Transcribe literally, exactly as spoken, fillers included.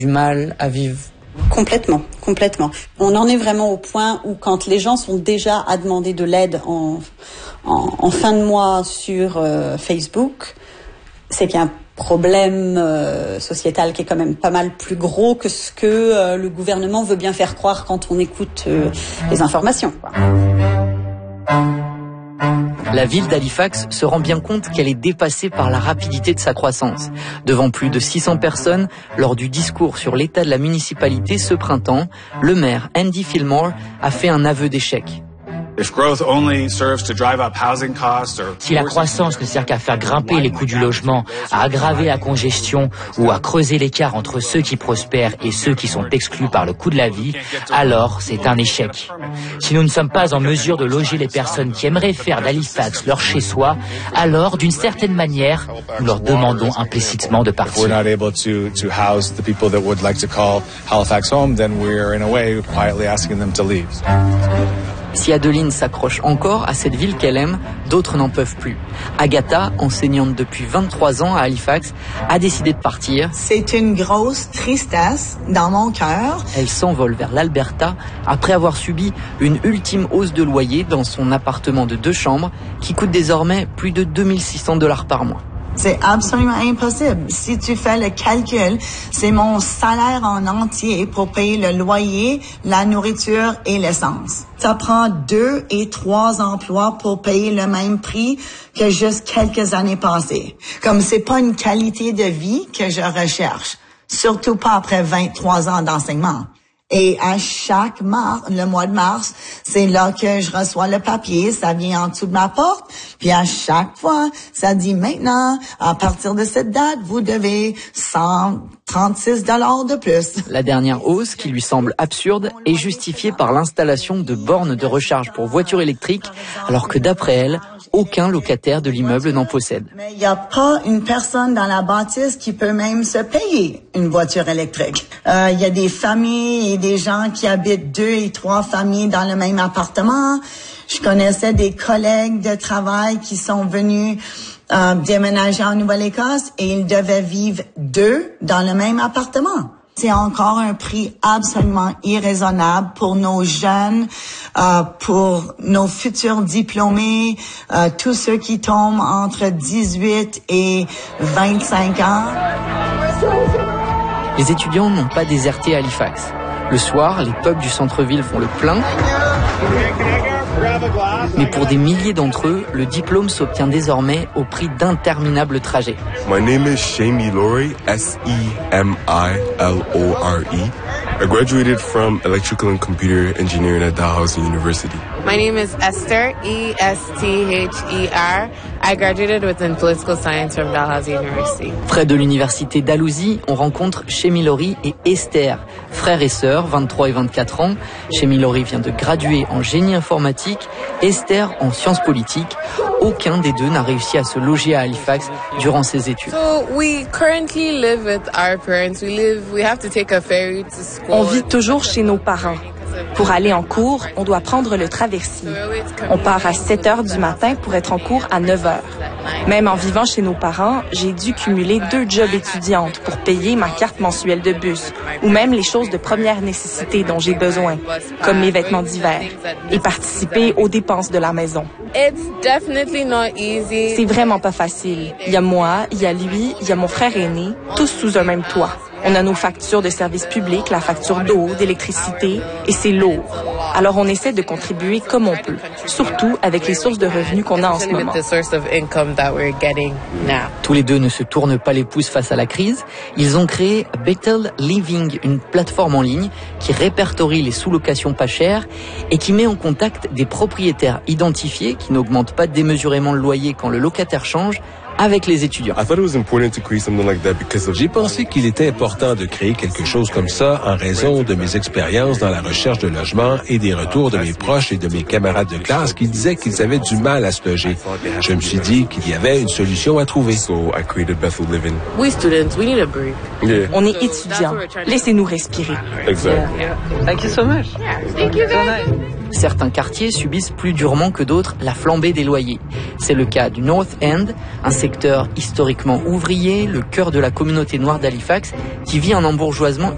du mal à vivre? Complètement, complètement. On en est vraiment au point où quand les gens sont déjà à demander de l'aide en, en, en fin de mois sur euh, Facebook, c'est qu'il y a un problème euh, sociétal qui est quand même pas mal plus gros que ce que euh, le gouvernement veut bien faire croire quand on écoute euh, les informations, quoi. La ville d'Halifax se rend bien compte qu'elle est dépassée par la rapidité de sa croissance. Devant plus de six cents personnes, lors du discours sur l'état de la municipalité ce printemps, le maire Andy Fillmore a fait un aveu d'échec. Si la croissance ne sert qu'à faire grimper les coûts du logement, à aggraver la congestion ou à creuser l'écart entre ceux qui prospèrent et ceux qui sont exclus par le coût de la vie, alors c'est un échec. Si nous ne sommes pas en mesure de loger les personnes qui aimeraient faire d'Halifax leur chez-soi, alors d'une certaine manière, nous leur demandons implicitement de partir. Si Adeline s'accroche encore à cette ville qu'elle aime, d'autres n'en peuvent plus. Agatha, enseignante depuis vingt-trois ans à Halifax, a décidé de partir. C'est une grosse tristesse dans mon cœur. Elle s'envole vers l'Alberta après avoir subi une ultime hausse de loyer dans son appartement de deux chambres qui coûte désormais plus de deux mille six cents dollars par mois. C'est absolument impossible. Si tu fais le calcul, c'est mon salaire en entier pour payer le loyer, la nourriture et l'essence. Ça prend deux et trois emplois pour payer le même prix que juste quelques années passées. Comme c'est pas une qualité de vie que je recherche, surtout pas après vingt-trois ans d'enseignement. Et à chaque mars, le mois de mars, c'est là que je reçois le papier, ça vient en dessous de ma porte, puis à chaque fois, ça dit maintenant, à partir de cette date, vous devez cent trente-six dollars de plus. La dernière hausse, qui lui semble absurde, est justifiée par l'installation de bornes de recharge pour voitures électriques, alors que d'après elle, aucun locataire de l'immeuble n'en possède. Mais il n'y a pas une personne dans la bâtisse qui peut même se payer une voiture électrique. Il euh, y a des familles et des gens qui habitent deux et trois familles dans le même appartement. Je connaissais des collègues de travail qui sont venus euh, déménager en Nouvelle-Écosse et ils devaient vivre deux dans le même appartement. C'est encore un prix absolument irraisonnable pour nos jeunes, euh, pour nos futurs diplômés, euh, tous ceux qui tombent entre dix-huit et vingt-cinq ans. Les étudiants n'ont pas déserté Halifax. Le soir, les pubs du centre-ville font le plein. Mais pour des milliers d'entre eux, le diplôme s'obtient désormais au prix d'interminables trajets. My name is Shemi Lori, S E M I L O R E. I graduated from Electrical and Computer Engineering at Dalhousie University. My name is Esther, E S T H E R. I graduated within Political Science from Dalhousie University. Près de l'université Dalhousie, on rencontre Shemi Lori et Esther, frères et sœurs, vingt-trois et vingt-quatre ans. Shemi Lori vient de graduer en génie informatique, Esther en sciences politiques. Aucun des deux n'a réussi à se loger à Halifax durant ses études. So we currently live with our parents. We live, we have to take a ferry to school. On vit toujours chez nos parents. Pour aller en cours, on doit prendre le traversier. On part à sept heures du matin pour être en cours à neuf heures. Même en vivant chez nos parents, j'ai dû cumuler deux jobs étudiantes pour payer ma carte mensuelle de bus ou même les choses de première nécessité dont j'ai besoin, comme mes vêtements d'hiver, et participer aux dépenses de la maison. C'est vraiment pas facile. Il y a moi, il y a lui, il y a mon frère aîné, tous sous un même toit. On a nos factures de services publics, la facture d'eau, d'électricité, et c'est lourd. Alors on essaie de contribuer comme on peut, surtout avec les sources de revenus qu'on a en ce moment. Tous les deux ne se tournent pas les pouces face à la crise. Ils ont créé Bethel Living, une plateforme en ligne qui répertorie les sous-locations pas chères et qui met en contact des propriétaires identifiés qui n'augmentent pas démesurément le loyer quand le locataire change avec les étudiants. J'ai pensé qu'il était important de créer quelque chose comme ça en raison de mes expériences dans la recherche de logement et des retours de mes proches et de mes camarades de classe qui disaient qu'ils avaient du mal à se loger. Je me suis dit qu'il y avait une solution à trouver. On est étudiants. Laissez-nous respirer. Thank you so much. Thank you guys. Certains quartiers subissent plus durement que d'autres la flambée des loyers. C'est le cas du North End, un secteur historiquement ouvrier, le cœur de la communauté noire d'Halifax, qui vit un embourgeoisement